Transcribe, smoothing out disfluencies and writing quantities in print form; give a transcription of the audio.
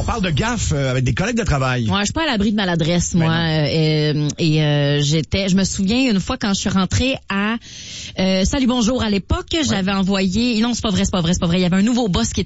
parle de gaffe avec des collègues de travail. Ouais, je suis pas à l'abri de maladresse, moi. Je me souviens une fois quand je suis rentrée à Salut Bonjour à l'époque, j'avais envoyé. Non, c'est pas vrai. Il y avait un nouveau boss qui était